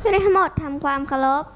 รีทั้งหมดทำความเคารพ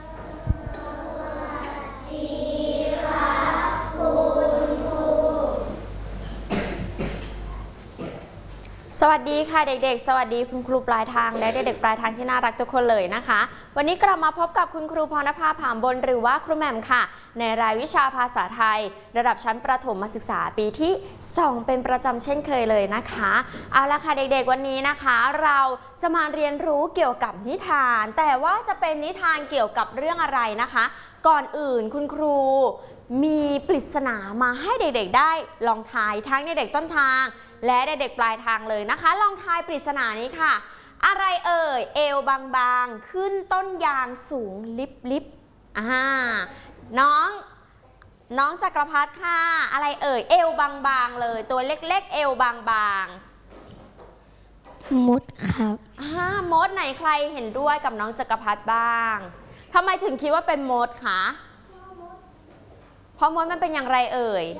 สวัสดีค่ะเด็กๆสวัสดีคุณครูปลายทางและเด็กๆปลายทางที่น่ารักทุกคนเลยนะคะวันนี้กลับมาพบกับคุณครูพรณภา ผามบนหรือว่าครูแหม่มค่ะในรายวิชาภาษาไทยระดับชั้นประถมศึกษาปีที่2เป็นประจำเช่นเคยเลยนะคะเอาละค่ะเด็กๆวันนี้นะคะเราจะมาเรียนรู้เกี่ยวกับนิทานแต่ว่าจะเป็นนิทานเกี่ยวกับเรื่องอะไรนะคะก่อนอื่นคุณครูมีปริศนามาให้เด็กๆได้ลองทายทั้งเด็กๆต้นทางและเด็กๆปลายทางเลยนะคะลองทายปริศนานี้ค่ะอะไรเอ่ยเอวบางๆขึ้นต้นยางสูงลิบน้องจักรพัฒน์ค่ะอะไรเอ่ยเอวบางๆเลยตัวเล็กๆเอวบางมดครับมดไหนใครเห็นด้วยกับน้องจักรพัฒน์บ้างทำไมถึงคิดว่าเป็นมดคะเพราะมดมันเป็นอย่างไรเอ่ย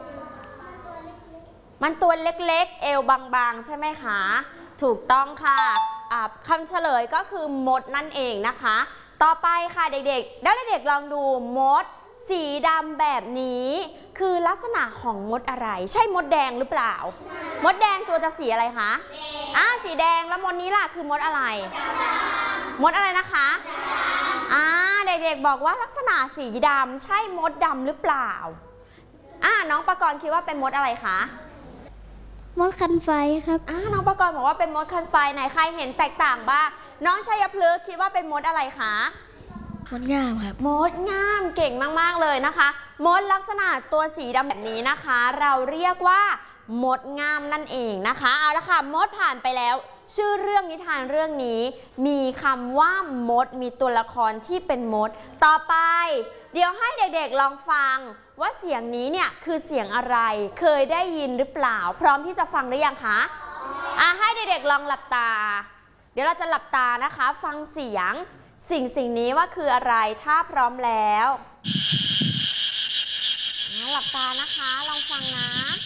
มันตัวเล็กๆเอวบางๆใช่ไหมคะถูกต้องค่ะคำเฉลยก็คือมดนั่นเองนะคะต่อไปค่ะเด็กๆแล้วเด็กๆลองดูมดสีดำแบบนี้คือลักษณะของมดอะไรใช่มดแดงหรือเปล่ามดแดงตัวจะสีอะไรคะสีแดงแล้วมดนี้ล่ะคือมดอะไรมดอะไรนะคะเด็กๆบอกว่าลักษณะสีดำใช่มดดำหรือเปล่าน้องปกรณ์คิดว่าเป็นมดอะไรคะมดคันไฟครับน้องปกรณ์บอกว่าเป็นมดคันไฟไหนใครเห็นแตกต่างบ้างน้องชัยพฤกษ์คิดว่าเป็นมดอะไรคะมดง่ามครับมดง่ามเก่งมากๆเลยนะคะมดลักษณะตัวสีดำแบบนี้นะคะเราเรียกว่ามดง่ามนั่นเองนะคะเอาละค่ะมดผ่านไปแล้วชื่อเรื่องนิทานเรื่องนี้มีคำว่ามดมีตัวละครที่เป็นมดต่อไปเดี๋ยวให้เด็กๆลองฟังว่าเสียงนี้เนี่ยคือเสียงอะไรเคยได้ยินหรือเปล่าพร้อมที่จะฟังหรือยังคะให้เด็กๆลองหลับตาเดี๋ยวเราจะหลับตานะคะฟังเสียงสิ่งนี้ว่าคืออะไรถ้าพร้อมแล้วหลับตานะคะลองฟังนะ